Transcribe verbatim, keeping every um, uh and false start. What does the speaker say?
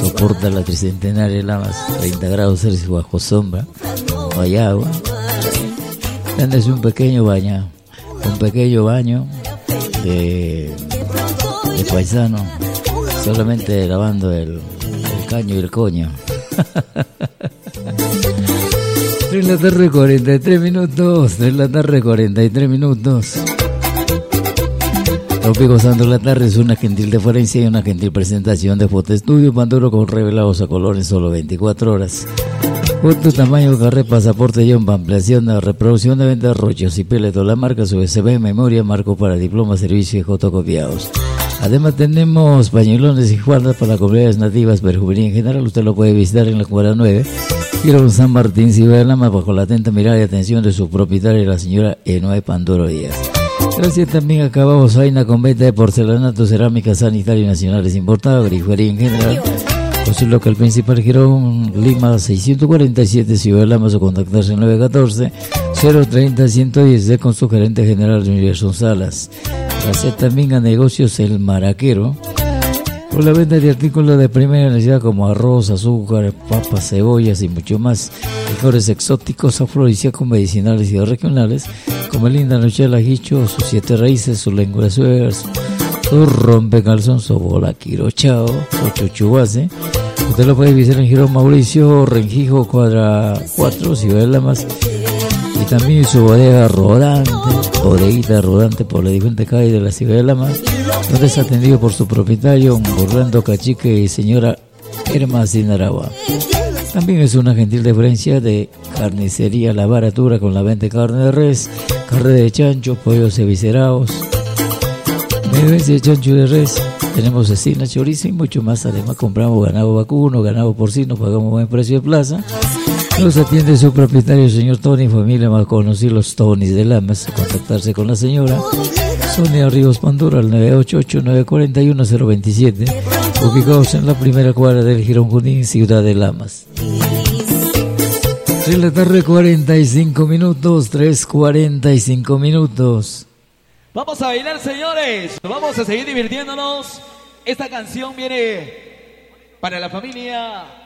soporta la tricentenaria Lamas, treinta grados Celsius bajo sombra, no hay agua. Dándose un pequeño baño, un pequeño baño de, de paisano, solamente lavando el, el caño y el coño. tres de la tarde, cuarenta y tres minutos. tres de la tarde, cuarenta y tres minutos. Tropi gozando la tarde es una gentil deferencia y una gentil presentación de Fotoestudio Panduro con revelados a color en solo veinticuatro horas. Foto, tamaño, carré, pasaporte, guión, ampliación, reproducción de venta, rollos y peletos, la marca, U S B, memoria, marco para diplomas, servicios y fotocopiados. Además tenemos pañuelones y guardas para comunidades nativas, pero juvenil en general. Usted lo puede visitar en la cuadra nueve, Girón San Martín, Ciudad de Lamas, bajo la atenta mirada y atención de su propietaria, la señora Enoe Panduro Díaz. Gracias también a Cababos Aina con venta de porcelanato, cerámica, sanitario nacionales importados, grifería en general. Con su local principal Girón Lima seiscientos cuarenta y siete, Ciudad de Lamas, o contactarse en nueve uno cuatro, cero tres cero, uno uno cero con su gerente general Universo Salas. Gracias también a Negocios El Maraquero por la venta de artículos de primera necesidad como arroz, azúcar, papas, cebollas y mucho más. Licores exóticos, afrodisíacos, medicinales y regionales como el Linda Nochela, Hicho, sus siete raíces, su lengua de suegas, su rompecalzón, su bola quirochao, su chuchubase. Usted lo puede visitar en Girón Mauricio, Renjijo, cuadra cuatro, Ciudad de Lamas. Y también su bodega rodante, bodeguita rodante por la diferente calle de la Ciudad de Lamas, donde es atendido por su propietario, Orlando Cachique y señora Herma Sinaragua. También es una gentil deferencia de carnicería La Baratura con la venta de carne de res, carne de chancho, pollos eviscerados, media de chancho de res. Tenemos cecina, chorizo y mucho más. Además compramos ganado vacuno, ganado porcino, pagamos buen precio de plaza. Nos atiende su propietario, el señor Tony, familia más conocida, los Tonys de Lamas. Contactarse con la señora Sonia Ríos Pandura al nueve ocho ocho, nueve cuatro uno, cero dos siete, ubicados en la primera cuadra del Girón Junín, Ciudad de Lamas. tres de la tarde, cuarenta y cinco minutos, tres cuarenta y cinco minutos. Vamos a bailar, señores, vamos a seguir divirtiéndonos. Esta canción viene para la familia